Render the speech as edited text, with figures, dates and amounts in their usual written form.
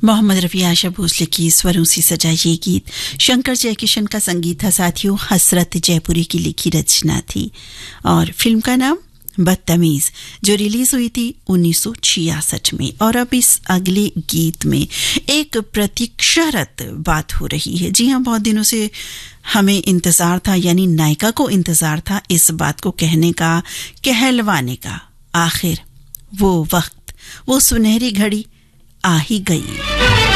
मोहम्मद रफी आशा भोसले की स्वरों से सजा ये गीत शंकर जयकिशन का संगीत था साथियों। हसरत जयपुरी की लिखी रचना थी और फिल्म का नाम बदतमीज, जो रिलीज हुई थी 1966 में। और अब इस अगले गीत में एक प्रतीक्षारत बात हो रही है। जी हाँ, बहुत दिनों से हमें इंतजार था, यानी नायिका को इंतजार था इस बात को कहने का, कहलवाने का। आखिर वो वक्त, वो सुनहरी घड़ी आ ही गई।